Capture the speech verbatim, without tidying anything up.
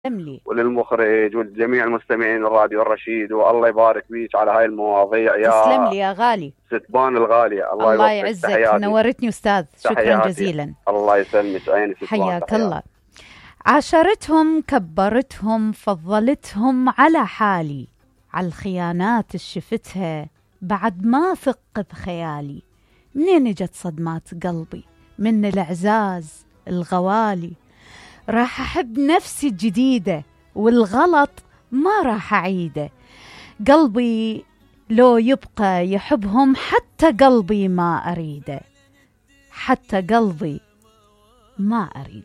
لي. وللمخرج ولجميع المستمعين الراديو الرشيد، والله يبارك فيك على هاي المواضيع تسلم يا لي يا غالي. ستبان الغالية. الله الله يوفقك. يعزك، تحياتي. نورتني أستاذ، شكرا تحياتي. جزيلا. الله يسلمك. عيني ستبان. حياك تحياتي. الله. عاشرتهم، كبرتهم، فضلتهم على حالي، على الخيانات شفتها بعد ما ثق بخيالي. منين اجت صدمات قلبي من الإعزاز الغوالي؟ راح أحب نفسي الجديدة، والغلط ما راح أعيده. قلبي لو يبقى يحبهم، حتى قلبي ما أريده، حتى قلبي ما أريده.